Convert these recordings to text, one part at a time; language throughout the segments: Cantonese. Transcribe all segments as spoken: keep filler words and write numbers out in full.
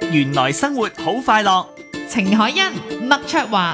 原來生活好快樂。 程海欣、麥卓華。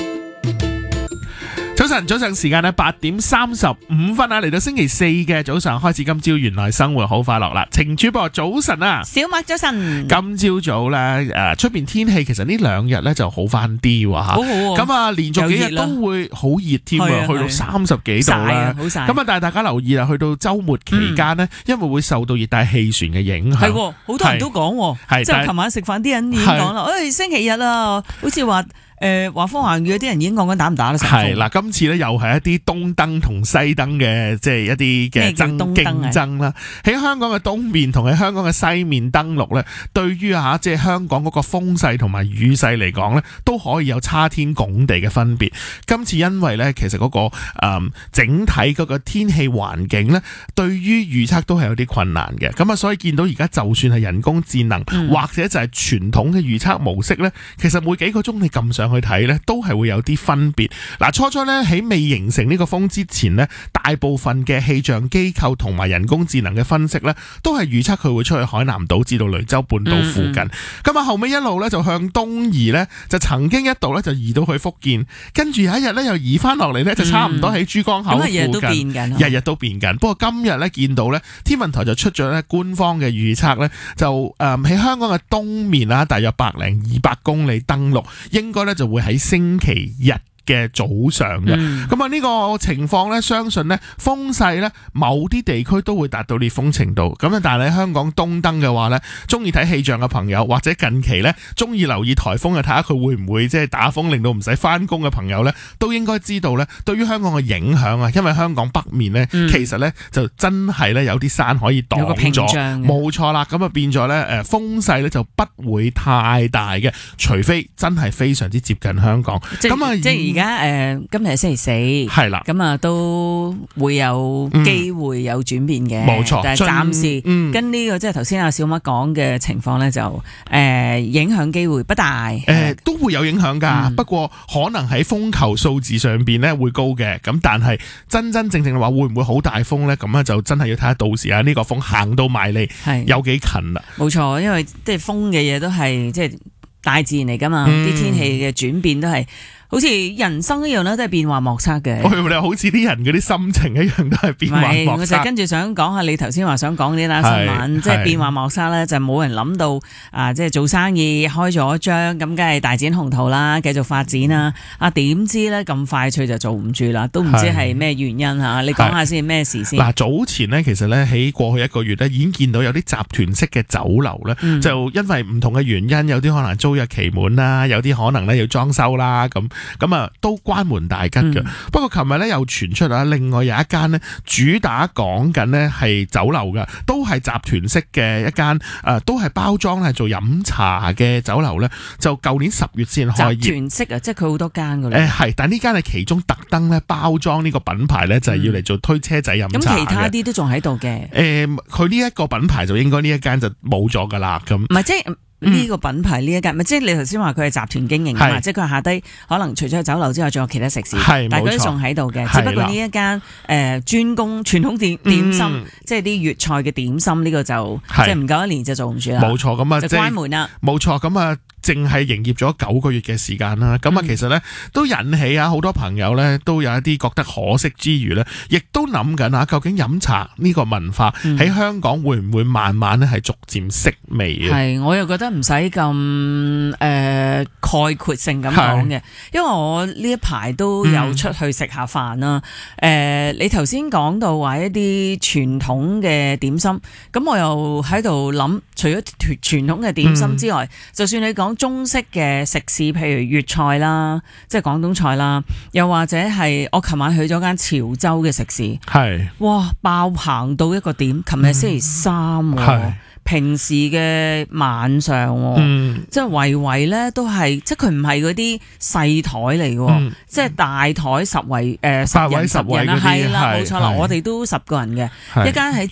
早晨，早上時間咧八點三十五分啊，嚟到星期四嘅早上開始，今朝原來生活好快樂啦。程主播早晨啊， 小麥早晨。 今朝早咧誒，出邊天氣其實呢兩日咧就好翻啲喎嚇， 好好喎。 咁啊，連續幾日都會好熱添啊，去到三十幾度啦， 好曬。 咁啊，但係大家留意啦，去到週末期間呢，因為會受到熱帶氣旋嘅影響， 係喎，好多人都講喎，即係琴晚食飯啲人已經講啦，誒星期日啊，好似話。誒話風橫雨嗰啲人已經講緊打唔打得成風？係啦，今次咧又係一啲東燈同西燈嘅，即係一啲嘅爭競爭啦。喺香港嘅東面同喺香港嘅西面登陸咧，對於嚇即係香港嗰個風勢同埋雨勢嚟講咧，都可以有差天共地嘅分別。今次因為咧，其實嗰、嗰個、嗯、整體嗰個天氣環境咧，對於預測都係有啲困難嘅。咁啊，所以見到而家就算係人工智能、嗯、或者就係傳統嘅預測模式咧，其實每幾個鐘你撳上去睇咧，都係會有啲分別。嗱，初初咧喺未形成呢個風之前咧，大部分嘅氣象機構同埋人工智能嘅分析咧，都係預測佢會出去海南島至到雷州半島附近。咁、嗯、啊、嗯、後尾一路咧就向東移咧，就曾經一度咧就移到去福建，跟住有一日咧又移翻落嚟咧，就差唔多喺珠江口附近。日日都變緊，日日都變緊。不過今日咧見到咧，天文台就出咗咧官方嘅預測咧，就誒喺香港嘅東面啦，大約百零二百公里登陸，應該咧就會喺星期日嘅早上嘅，咁啊呢個情況咧，相信咧風勢咧，某啲地區都會達到烈風程度。咁啊，但係喺香港東登嘅話咧，中意睇氣象嘅朋友，或者近期咧中意留意颱風嘅，睇下佢會唔會即係打風，令到唔使翻工嘅朋友咧，都應該知道咧，對於香港嘅影響啊，因為香港北面咧，嗯、其實咧就真係咧有啲山可以擋咗，冇錯啦。咁啊變咗咧誒風勢咧就不會太大嘅，除非真係非常之接近香港。咁啊， 即係而家誒，今日係星期四， 係啦，咁啊都會有機會有轉變嘅，冇、嗯、錯。但係暫時、嗯、跟呢、這個即係頭先阿小麥講嘅情況咧，就誒、呃、影響機會不大。誒、 呃、都會有影響㗎、嗯，不過可能喺風球數字上邊咧會高嘅。咁但係真真正正嘅話，會唔會好大風咧？咁啊就真係要睇下到時啊呢個風行到埋嚟有幾近啦。冇錯，因為即係風嘅嘢都係即係大自然嚟㗎嘛，啲、嗯、天氣嘅轉變都係。好似人生一樣咧，都係變幻莫測嘅。 我哋好似啲人嗰啲心情一樣，都係變幻莫測。 我就跟住想講下你頭先話想講呢單新聞，即係變幻莫測咧，就冇人諗到啊！即係做生意開咗張，咁梗係大展宏圖啦，繼續發展啦。啊，點知咧咁快脆就做唔住啦，都唔知係咩原因嚇？你講下先咩事先？ 嗱，早前呢，其實咧喺過去一個月咧，已經見到有啲集團式嘅酒樓咧、嗯，就因為唔同嘅原因，有啲可能租約期滿啦，有啲可能咧要裝修啦咁。咁啊，都關門大吉嘅、嗯。不過琴日咧又傳出啊，另外有一間咧主打講緊咧係酒樓嘅，都係集團式嘅一間，誒、呃、都係包裝係做飲茶嘅酒樓咧。就舊年十月先開業。 集團式啊，即係佢好多間㗎啦。 誒係，但呢間係其中特登咧包裝呢個品牌咧，就係要嚟做推車仔飲茶嘅。咁、嗯、其他啲都仲喺度嘅。 誒，佢呢一個品牌就應該呢一間就冇咗㗎啦。咁唔係即係。呢、嗯這個品牌呢一間，咪即係你頭先話佢係集團經營啊嘛，即係佢下低可能除咗酒樓之外，仲有其他食肆，但係佢都仲喺度嘅。只不過呢一間誒專攻傳統點點心，嗯、即係啲粵菜嘅點心，呢、這個就即係唔夠一年就做唔住啦。冇錯，咁啊就關門啦。冇錯，咁啊淨係營業咗九個月嘅時間啦。咁啊其實咧都引起啊好多朋友咧都有一啲覺得可惜之餘咧，亦都諗緊啊究竟飲茶呢個文化喺香港會唔會慢慢咧係逐漸式微嘅？係，我又覺得。唔使咁誒概括性咁講嘅，因為我呢一排都有出去食下飯啦。誒、嗯呃，你頭先講到話一啲傳統嘅點心，咁我又喺度諗，除咗傳統嘅點心之外，嗯、就算你講中式嘅食肆，譬如粵菜啦，即係廣東菜啦，又或者係我琴晚去咗間潮州嘅食肆，係哇爆棚到一個點。琴日星期三、啊。平時嘅晚上，嗯、即係圍圍咧都係，即係佢唔係嗰啲細台嚟嘅，嗯、即係大台十圍誒、呃、十人十人啦，係啦，冇錯啦，我哋都十個人嘅，一間喺